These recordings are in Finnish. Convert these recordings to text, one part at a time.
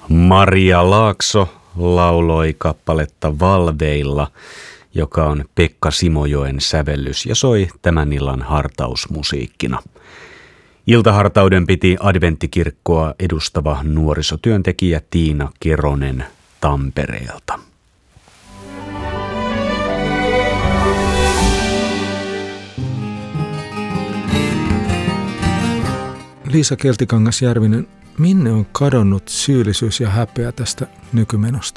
Maria Laakso lauloi kappaletta Valveilla, joka on Pekka Simojoen sävellys ja soi tämän illan hartausmusiikkina. Iltahartauden piti adventtikirkkoa edustava nuorisotyöntekijä Tiina Keronen Tampereelta. Liisa Keltikangas-Järvinen, minne on kadonnut syyllisyys ja häpeä tästä nykymenosta?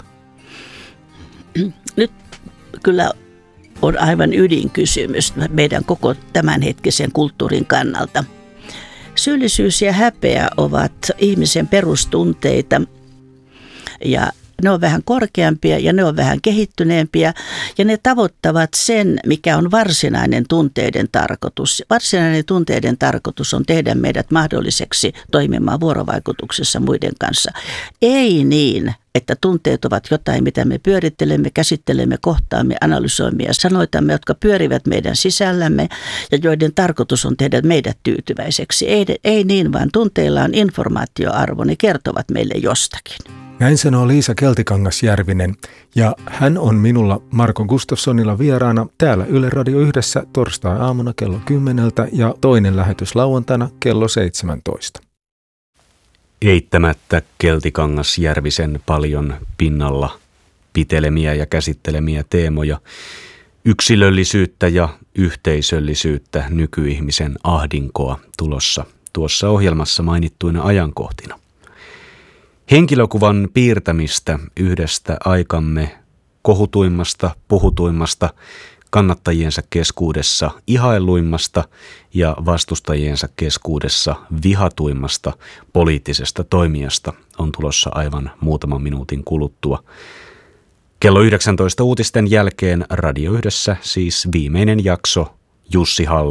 Nyt kyllä on aivan ydinkysymys meidän koko tämänhetkisen kulttuurin kannalta. Syyllisyys ja häpeä ovat ihmisen perustunteita ja ne on vähän korkeampia ja ne on vähän kehittyneempiä ja ne tavoittavat sen, mikä on varsinainen tunteiden tarkoitus. Varsinainen tunteiden tarkoitus on tehdä meidät mahdolliseksi toimimaan vuorovaikutuksessa muiden kanssa. Ei niin, että tunteet ovat jotain, mitä me pyörittelemme, käsittelemme, kohtaamme, analysoimme ja sanoitamme, jotka pyörivät meidän sisällämme ja joiden tarkoitus on tehdä meidät tyytyväiseksi. Ei niin, vaan tunteilla on informaatioarvo, ne kertovat meille jostakin. Näin sanoo Liisa Keltikangas-Järvinen ja hän on minulla Marko Gustafssonilla vieraana täällä Yle Radio Yhdessä torstai-aamuna kello 10 ja toinen lähetys lauantaina kello 17. Eittämättä Keltikangas-Järvisen paljon pinnalla pitelemiä ja käsittelemiä teemoja, yksilöllisyyttä ja yhteisöllisyyttä, nykyihmisen ahdinkoa tulossa tuossa ohjelmassa mainittuina ajankohtina. Henkilökuvan piirtämistä yhdestä aikamme kohutuimmasta, puhutuimmasta, kannattajiensa keskuudessa ihailluimmasta ja vastustajiensa keskuudessa vihatuimmasta poliittisesta toimijasta on tulossa aivan muutaman minuutin kuluttua. Kello 19 uutisten jälkeen Radio Yhdessä siis viimeinen jakso Jussi Halla